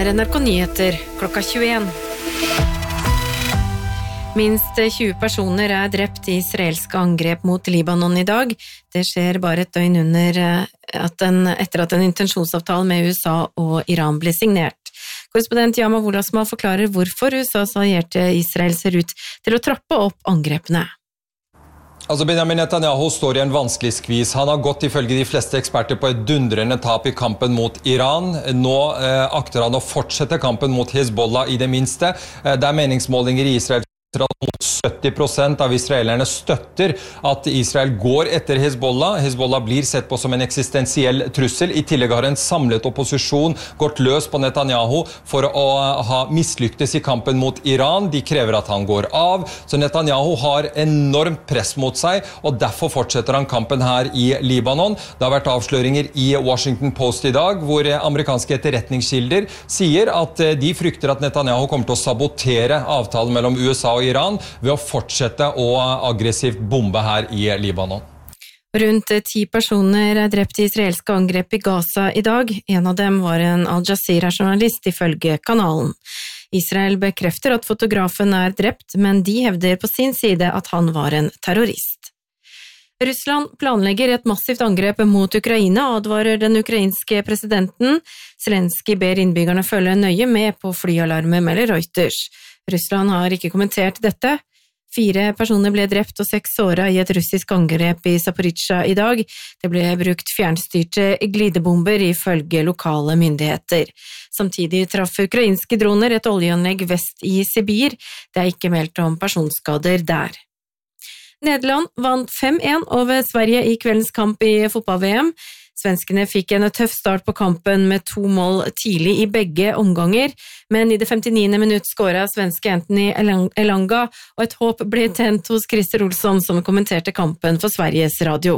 er NRK Nyheter klokka 21. Minst 20 personer er drept i israelske angrep mot Libanon i dag. Det skjer bare et døgn etter at en intensjonsavtale med USA og Iran ble signert. Korrespondent Yama Wolasma forklarer hvorfor USAs allierte Israel ser ut til å trappe opp angrepene. Benjamin Netanyahu står i en vanskelig skvis. Han har gått ifølge de fleste eksperter på et dundrende tap i kampen mot Iran. Nå akter han å fortsette kampen mot Hezbollah i det minste. Det er meningsmålinger i Israel mot 70% av israelerne støtter at Israel går etter Hezbollah. Hezbollah blir sett på som en eksistensiell trussel. I tillegg har en samlet opposisjon gått løs på Netanyahu for å ha mislyktes i kampen mot Iran. De krever at han går av. Så Netanyahu har enormt press mot seg, og derfor fortsetter han kampen her i Libanon. Det har vært avsløringer i Washington Post i dag, hvor amerikanske etterretningskilder sier at de frykter at Netanyahu kommer til å sabotere avtalen mellom USA og Iran ved å fortsette å aggressivt bombe her i Libanon. Rundt 10 personer er drept i israelske angrep i Gaza i dag. En av dem var en Al Jazeera-journalist ifølge kanalen. Israel bekrefter at fotografen er drept, men de hevder på sin side at han var en terrorist. Russland planlegger et massivt angrep mot Ukraina, advarer den ukrainske presidenten. Zelenskyj ber innbyggerne følge nøye med på flyalarmer, melder Reuters. Russland har ikke kommentert dette. 4 personer ble drept og 6 såret i et russisk angrep i Zaporizjzja i dag. Det ble brukt fjernstyrte glidebomber ifølge lokale myndigheter. Samtidig traff ukrainske droner et oljeanlegg vest i Sibir. Det er ikke meldt om personskader der. Nederland vant 5-1 over Sverige i kveldens kamp i fotball-VM. Svenskene fikk en tøff start på kampen med 2 mål tidlig i begge omganger, men i det 59. minutt skåret svenske Anthony Elanga, og et håp ble tent hos Christer Olsson som kommenterte kampen for Sveriges Radio.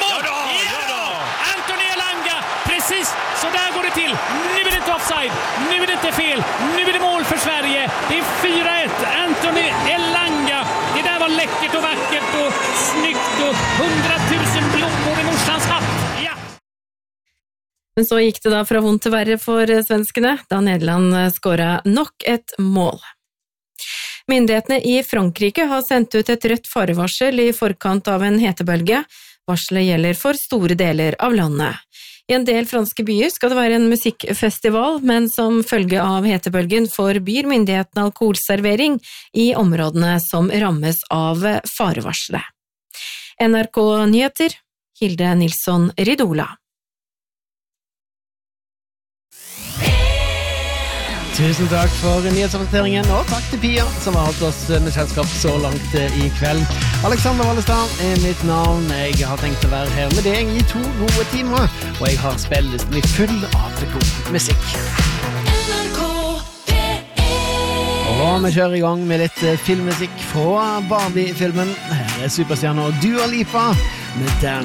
Anthony Elanga, precis så där går det till. Nu är det inte offside, nu är det inte fel, nu är det mål för Sverige. Det är 4-1, Anthony Elanga. Det där var läckert och vackert och snyggt och 100 000 blommor i morsans hatt. Men så gikk det da fra vondt til verre for svenskene, da Nederland skåret nok et mål. Myndighetene i Frankrike har sendt ut et rødt farevarsel i forkant av en hetebølge. Varselet gjelder for store deler av landet. I en del franske byer skal det være en musikkfestival, men som følge av hetebølgen forbyr myndighetene alkoholservering i områdene som rammes av farevarselet. NRK Nyheter, Hilde Nilsson Ridola. Tusen takk for nyhetsoppdateringen, og takk til Pia, som har holdt oss med selskap så langt i kveld. Alexander Wallestad er mitt navn. Jeg har tenkt å være her med deg i 2 gode timer, og jeg har spillelisten full av god musikk. Og vi kjører i gang med litt filmmusikk fra Barbie-filmen. Her er superstjerner Dua Lipa med Dance.